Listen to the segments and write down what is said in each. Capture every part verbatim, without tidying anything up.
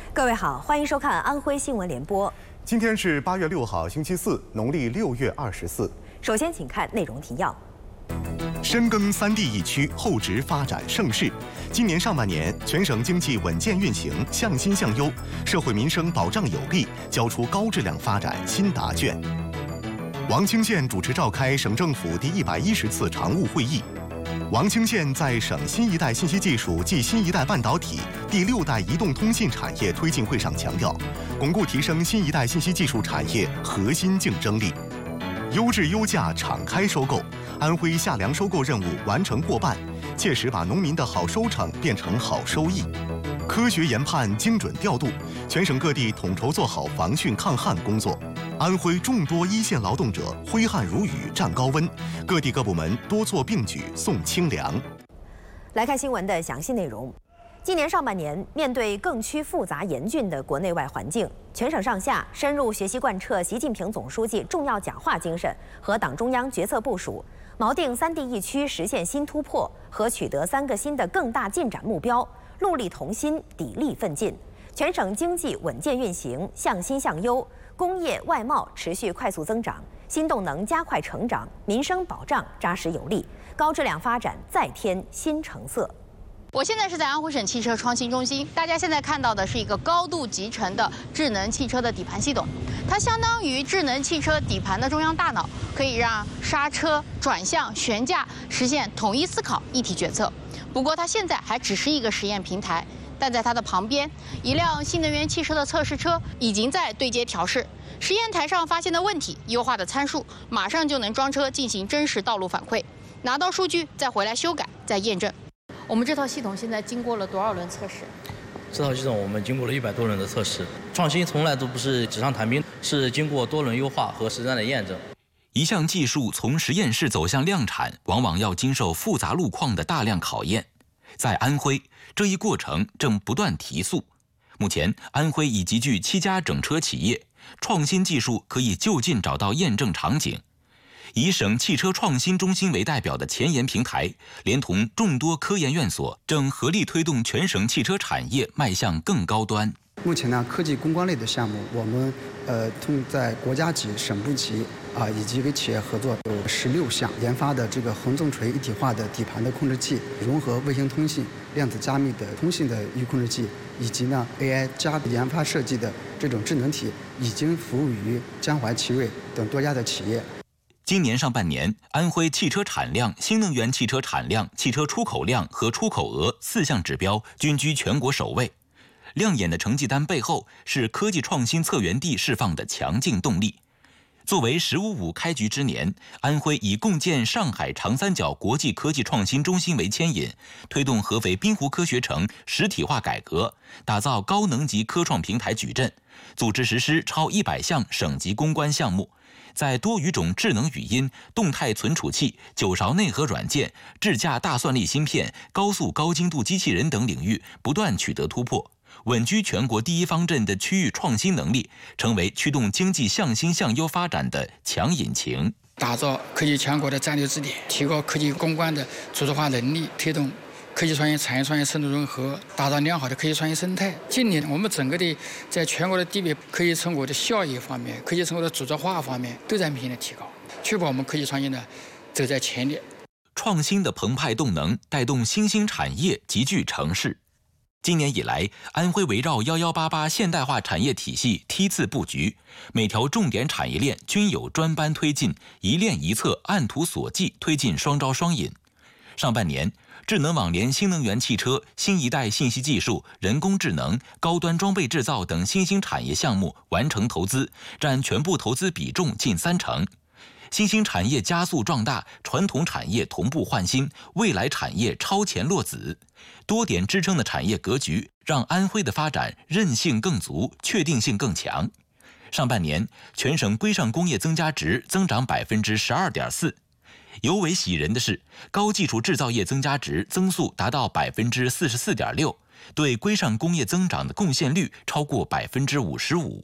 各位好，欢迎收看安徽新闻联播。 今天是八月六号，星期四，农历六月二十四。 首先，请看内容提要。 深耕三地一区，厚植发展盛世。今年上半年，全省经济稳健运行，向新向优，社会民生保障有力，交出高质量发展新答卷。王清县主持召开省政府第一百一十次常务会议。王清县在省新一代信息技术暨新一代半导体第六代移动通信产业推进会上强调，巩固提升新一代信息技术产业核心竞争力。优质优价敞开收购，安徽夏粮收购任务完成过半，切实把农民的好收成变成好收益。科学研判，精准调度，全省各地统筹做好防汛抗旱工作。安徽众多一线劳动者挥汗如雨战高温，各地各部门多做并举送清凉。 来看新闻的详细内容。今年上半年，面对更趋复杂严峻的国内外环境，全省上下深入学习贯彻习近平总书记重要讲话精神和党中央决策部署，锚定三地一区实现新突破和取得三个新的更大进展目标，戮力同心，砥砺奋进。全省经济稳健运行，向新向优，工业外贸持续快速增长，新动能加快成长，民生保障扎实有力，高质量发展再添新成色。 我现在是在安徽省汽车创新中心，大家现在看到的是一个高度集成的智能汽车的底盘系统，它相当于智能汽车底盘的中央大脑，可以让刹车、转向、悬架实现统一思考、一体决策。不过它现在还只是一个实验平台，但在它的旁边，一辆新能源汽车的测试车已经在对接调试。实验台上发现的问题、优化的参数，马上就能装车进行真实道路反馈，拿到数据再回来修改、再验证。我们这套系统现在经过了多少轮测试？ 这套系统我们经过了一百多轮的测试。创新从来都不是纸上谈兵，是经过多轮优化和实战的验证。 一项技术从实验室走向量产，往往要经受复杂路况的大量考验。在安徽，这一过程正不断提速。目前，安徽已集聚七家整车企业，创新技术可以就近找到验证场景。以省汽车创新中心为代表的前沿平台，连同众多科研院所，正合力推动全省汽车产业迈向更高端。 目前呢，科技攻关类的项目，我们呃通在国家级、省部级啊、以及跟企业合作有十六项研发的这个横纵垂一体化的底盘的控制器，融合卫星通信、量子加密的通信的预控制器，以及呢 A I 加研发设计的这种智能体，已经服务于江淮奇瑞等多家的企业。 今年上半年，安徽汽车产量、新能源汽车产量、汽车出口量和出口额四项指标均居全国首位。亮眼的成绩单背后是科技创新策源地释放的强劲动力。作为“十五五”开局之年，安徽以共建上海长三角国际科技创新中心为牵引，推动合肥滨湖科学城实体化改革，打造高能级科创平台矩阵，组织实施超一百项省级攻关项目。在多语种智能语音、动态存储器、九勺内核软件、智驾大算力芯片、高速高精度机器人等领域不断取得突破，稳居全国第一方阵的区域创新能力，成为驱动经济向新向优发展的强引擎。 打造科技强国的战略支点，提高科技攻关的组织化能力，推动科技创新产业创新深度融合，打造良好的科技创新生态。今年我们整个的在全国的地位、科技成果的效益方面、科技成果的组织化方面都在明显的提高，确保我们科技创新呢走在前列。 创新的澎湃动能带动新兴产业集聚城市。今年以来，安徽围绕一一八八现代化产业体系梯次布局，每条重点产业链均有专班推进，一链一策，按图索骥推进双招双引。上半年，智能网联新能源汽车、新一代信息技术、人工智能、高端装备制造等新兴产业项目完成投资，占全部投资比重近三成。新兴产业加速壮大，传统产业同步换新，未来产业超前落子。多点支撑的产业格局，让安徽的发展韧性更足，确定性更强。上半年，全省规上工业增加值增长百分之十二点四。尤为喜人的是，高技术制造业增加值增速达到百分之四十四点六，对规上工业增长的贡献率超过百分之五十五。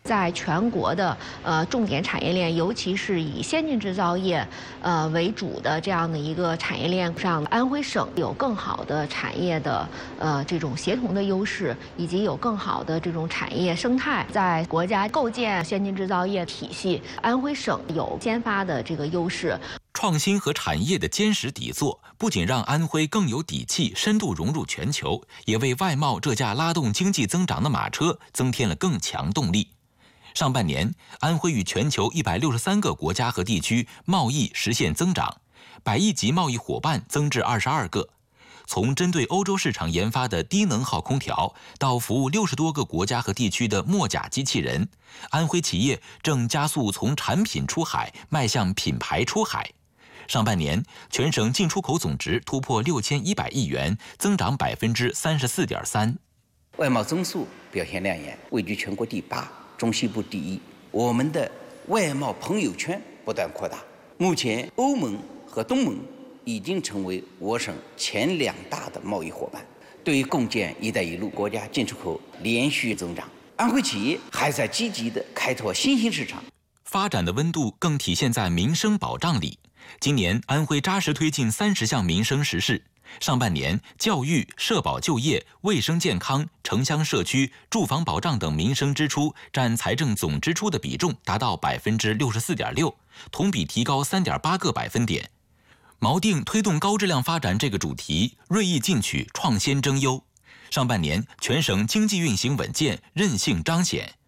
在全国的呃重点产业链，尤其是以先进制造业呃为主的这样的一个产业链上，安徽省有更好的产业的呃这种协同的优势，以及有更好的这种产业生态，在国家构建先进制造业体系，安徽省有先发的这个优势。 创新和产业的坚实底座，不仅让安徽更有底气深度融入全球，也为外贸这架拉动经济增长的马车增添了更强动力。上半年，安徽与全球一百六十三个国家和地区贸易实现增长，百亿级贸易伙伴增至二十二个。从针对欧洲市场研发的低能耗空调，到服务六十多个国家和地区的墨甲机器人，安徽企业正加速从产品出海迈向品牌出海。上半年，全省进出口总值突破六千一百亿元，增长百分之三十四点三。 外贸增速表现亮眼，位居全国第八，中西部第一。我们的外贸朋友圈不断扩大，目前欧盟和东盟已经成为我省前两大的贸易伙伴。对于共建“一带一路”，国家进出口连续增长，安徽企业还在积极地开拓新兴市场。 发展的温度更体现在民生保障里。今年，安徽扎实推进三十项民生实事。上半年，教育、社保就业、卫生健康、城乡社区、住房保障等民生支出占财政总支出的比重达到百分之六十四点六，同比提高三点八个百分点。锚定推动高质量发展这个主题，锐意进取，创新争优。上半年，全省经济运行稳健，韧性彰显。